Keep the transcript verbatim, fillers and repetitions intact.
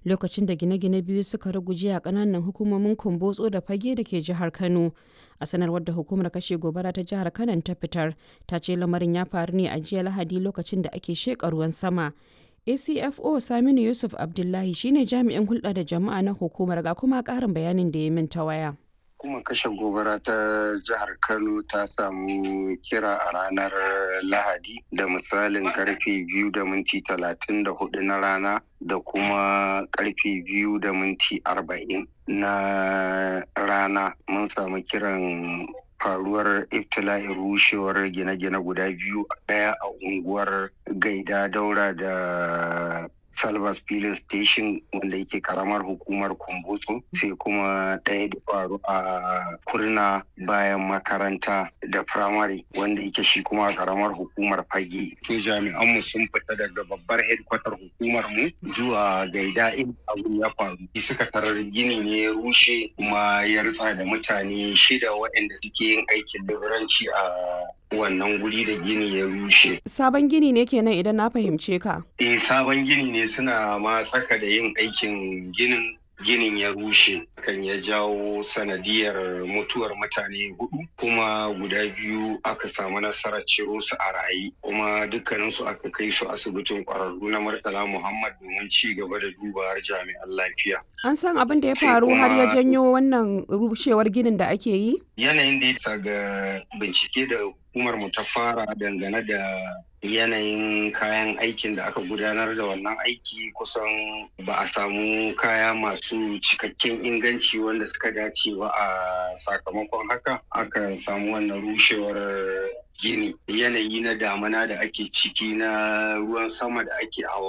lokacin da gine-gine biyu suka ruguje a ƙananan hukumomin Kumbotso da Fage da ke jihar Kano. A sanarwar da hukumar kashe gobara ta jihar Kano ta fitar, ta ce lamarin ya faru ne a jiya Lahadi lokacin da ake sheƙa ruwan sama. A C F O Saminu Yusuf Abdullahi shine jami'in hulɗa da jama'a na hukumar, ga kuma ƙarin bayanin da ya min ta waya. Hukumar kashe gobara ta jihar Kano ta samu kira a ranar Lahadi da misalin karfe biyu da minti talatin da hudu na rana da kuma karfe biyu da minti arba'in na rana. Mun samu kiran faruwar iftila'in rushewar gine-gine guda biyu, ɗaya a unguwar Gaida Daura da Salvas Filin Station wanda yake karamar hukumar Kumbotso, sai kuma ɗaya da faru a Kurna bayan makaranta da firamare wanda yake shi kuma karamar hukumar Fage. To jami'anmu sun fita daga babbar hedkwatar hukumar mu zuwa Gaida in abu ya faru. Suka tarar gini ne ya rushe kuma ya ritsa da mutane shida waɗanda suke yin aikin leburanci a wannan guri da gini ya rushe. Sabon gini ne kenan idan na fahimce ka? Eh, sabon gini ne, suna ma tsaka da yin aikin ginin ginin ya rushe, kan ya jawo sanadiyar mutuwar mutane hudu, kuma guda biyu aka samu nasarar ciro su a raye, kuma dukkaninsu aka kai su asibitin kwararru na Murtala Muhammad domin ci gaba da dubawar jami'an lafiya. An san abin da ya faru har ya janyo wannan rushewar ginin da ake yi? Yanayin da ya ga bincike da hukumar mu ta fara dangane da yanayin kayan aikin da aka gudanar da wannan aiki, kusan ba a samu kaya masu cikakken inganci wanda suka dace ba. A sakamakon haka aka samu wannan rushewar gini. Yanayi na damuna da ake ciki na ruwan sama da ake hawa